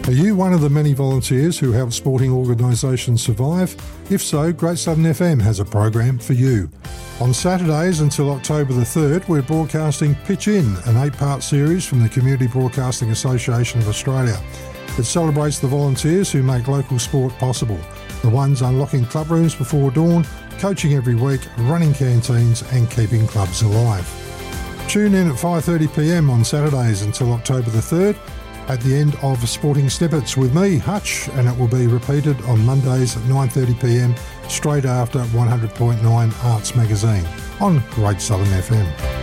Are you one of the many volunteers who help sporting organisations survive? If so, Great Southern FM has a program for you. On Saturdays until October the 3rd, we're broadcasting Pitch In, an 8-part series from the Community Broadcasting Association of Australia. It celebrates the volunteers who make local sport possible, the ones unlocking club rooms before dawn, coaching every week, running canteens and keeping clubs alive. Tune in at 5:30pm on Saturdays until October the 3rd at the end of Sporting Snippets with me, Hutch, and it will be repeated on Mondays at 9:30pm straight after 100.9 Arts Magazine on Great Southern FM.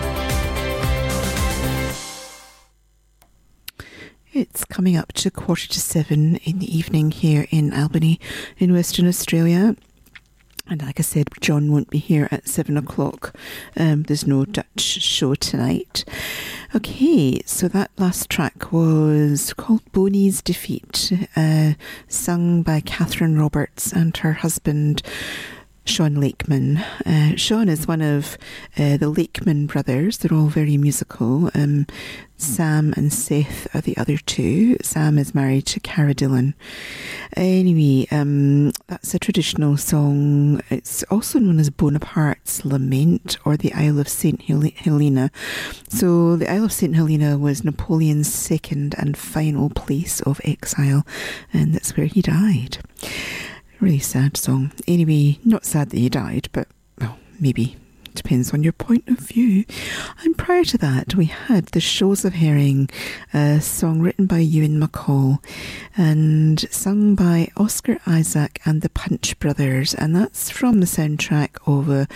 It's coming up to 7:15 in the evening here in Albany in Western Australia. And like I said, John won't be here at 7 o'clock. There's no Dutch show tonight. Okay, so that last track was called Boney's Defeat, sung by Catherine Roberts and her husband, Sean Lakeman. Sean is one of the Lakeman brothers. They're all very musical. Sam and Seth are the other two. Sam is married to Cara Dillon. Anyway, that's a traditional song. It's also known as Bonaparte's Lament or the Isle of St. Helena. So the Isle of St. Helena was Napoleon's second and final place of exile, and that's where he died. Really sad song. Anyway, not sad that he died, but, well, maybe. Depends on your point of view. And prior to that, we had The Shoals of Herring, a song written by Ewan MacColl and sung by Oscar Isaac and the Punch Brothers. And that's from the soundtrack of a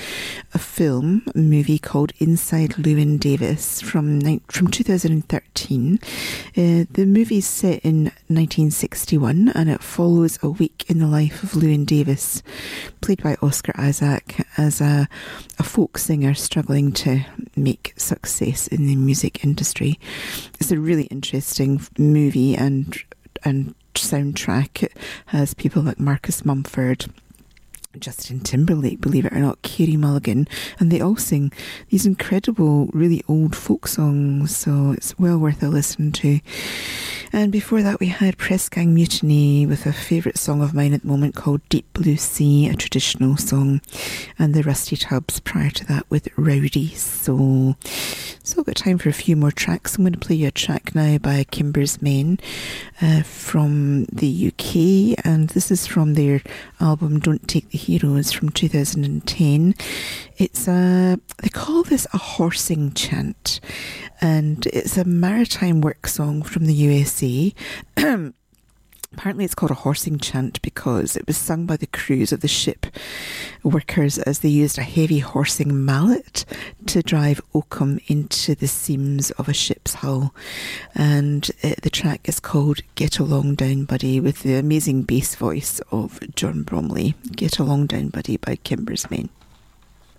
movie called Inside Llewyn Davis from 2013. The movie's set in 1961 and it follows a week in the life of Llewyn Davis, played by Oscar Isaac, as a folk singer struggling to make success in the music industry. It's a really interesting movie and soundtrack. It has people like Marcus Mumford, Justin Timberlake, believe it or not, Carey Mulligan, and they all sing these incredible, really old folk songs, so it's well worth a listen to. And before that we had Press Gang Mutiny with a favourite song of mine at the moment called Deep Blue Sea, a traditional song, and the Rusty Tubs prior to that with Rowdy Soul. So I've got time for a few more tracks. I'm going to play you a track now by Kimber's Men from the UK, and this is from their album Don't Take the Heroes from 2010. It's they call this a horsing chant, and it's a maritime work song from the USA. Apparently it's called a horsing chant because it was sung by the crews of the ship workers as they used a heavy horsing mallet to drive oakum into the seams of a ship's hull. And the track is called Get Along Down Buddy, with the amazing bass voice of John Bromley. Get Along Down Buddy by Kimber's Men.